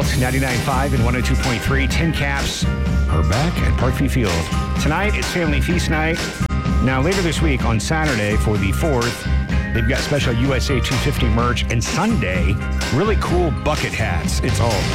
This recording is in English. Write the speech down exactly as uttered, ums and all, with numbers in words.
Alt ninety-nine point five and one oh two point three. Tin Caps are back at Parkview Field. Tonight is Family Feast Night. Now, later this week on Saturday for the fourth, they've got special U S A two fifty merch. And Sunday, really cool bucket hats. It's all